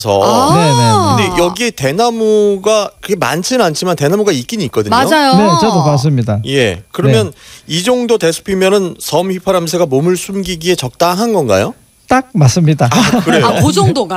네네. 근데 여기에 대나무가 그게 많지는 않지만 대나무가 있긴 있거든요. 맞아요. 네, 저도 봤습니다. 예, 그러면 이 정도 대숲이면은 섬 휘파람새가 몸을 숨기기에 적당한 건가요? 딱 맞습니다. 그래요? 그 정도가.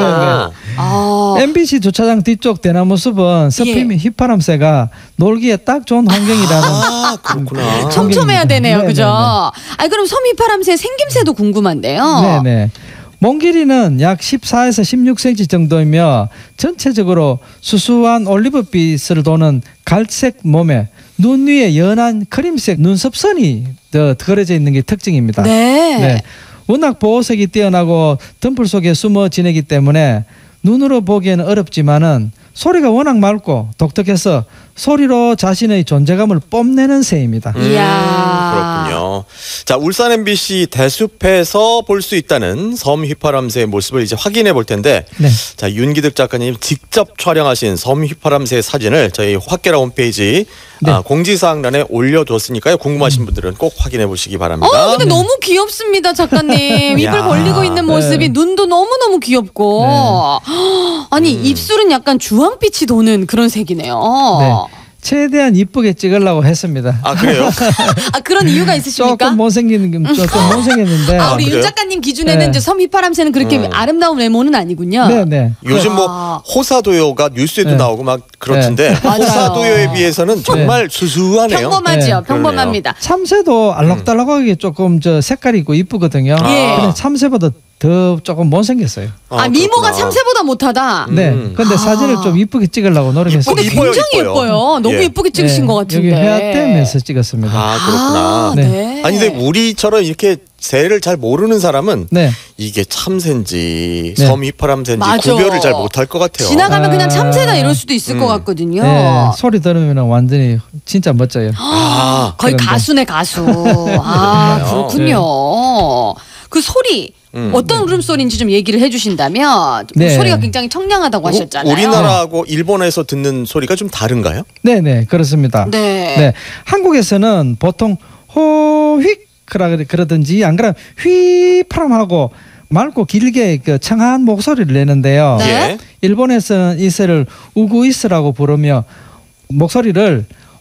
MBC 주차장 뒤쪽 대나무 숲은 습힘 휘파람새가 놀기에 딱 좋은 환경이라는. 그렇구나. 촘촘해야 되네요, 그죠? 그럼 섬 휘파람새 생김새도 궁금한데요. 네네. 몸 길이는 약 14에서 16cm 정도이며 전체적으로 수수한 올리브빛을 도는 갈색 몸에 눈 위에 연한 크림색 눈썹선이 그려져 있는 게 특징입니다. 네. 워낙 보호색이 뛰어나고 덤불 속에 숨어 지내기 때문에 눈으로 보기에는 어렵지만은 소리가 워낙 맑고 독특해서 소리로 자신의 존재감을 뽐내는 새입니다. 그렇군요. 자, 울산 MBC 대숲에서 볼 수 있다는 섬 휘파람새의 모습을 이제 확인해 볼 텐데, 자, 윤기득 작가님 직접 촬영하신 섬 휘파람새 사진을 저희 확계라 홈페이지 공지사항란에 올려뒀으니까요. 궁금하신 분들은 꼭 확인해 보시기 바랍니다. 근데 너무 귀엽습니다, 작가님. 입을 벌리고 있는 모습이 눈도 너무너무 귀엽고. 아니, 입술은 약간 주황빛이 도는 그런 색이네요. 최대한 이쁘게 찍으려고 했습니다. 그래요? 그런 이유가 있으십니까? 조금 못생겼는데. 우리 윤 작가님 기준에는 이제 섬 휘파람새는 그렇게 아름다운 외모는 아니군요. 요즘 뭐 호사도요가 뉴스에도 나오고 막 그렇던데 호사도요에 비해서는 정말 수수하네요. 평범하죠. 평범합니다. 참새도 알록달록하게 조금 색깔이 있고 이쁘거든요. 근데 참새보다 더 조금 못생겼어요. 미모가 참새보다 못하다. 근데 사진을 좀 이쁘게 찍으려고 노력했어요. 근데 굉장히 예뻐요. 너무 이쁘게 찍으신 것 같은데. 여기 해안댐에서 찍었습니다. 그렇구나. 아니 근데 우리처럼 이렇게 새를 잘 모르는 사람은 이게 참새인지 섬 휘파람새인지 구별을 잘 못할 것 같아요. 지나가면 그냥 참새다 이럴 수도 있을 것 같거든요. 소리 들으면 완전히 진짜 멋져요. 거의 가수네 가수. 그렇군요. 그 소리 어떤 울음소리인지 좀 얘기를 해주신다면. 소리가 굉장히 청량하다고 하셨잖아요. 우리나라하고 일본에서 듣는 소리가 좀 다른가요? 네네, 그렇습니다. 한국에서는 보통 호휙 그러든지 안 그러면 휘파람하고 맑고 길게 그 청한 목소리를 내는데요. 일본에서는 이 새를 우구이스라고 부르며 목소리를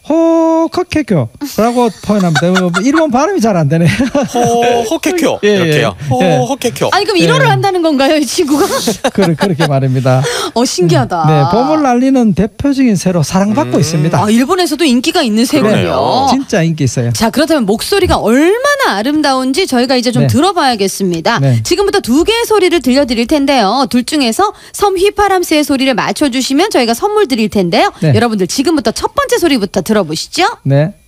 호커케쿄라고 표현합니다. 일본 발음이 잘 안 되네. 호케쿄 이렇게요. 호케쿄. 아니 그럼 일어를 한다는 건가요, 이 친구가? 그렇게 말입니다. 신기하다. 봄을 날리는 대표적인 새로 사랑받고 있습니다. 일본에서도 인기가 있는 새군요. 진짜 인기 있어요. 자, 그렇다면 목소리가 얼마나 아름다운지 저희가 이제 좀 들어봐야겠습니다. 지금부터 두 개의 소리를 들려드릴 텐데요. 둘 중에서 섬 휘파람새의 소리를 맞춰주시면 저희가 선물 드릴 텐데요. 여러분들 지금부터 첫 번째 소리부터 들어보시죠. 네.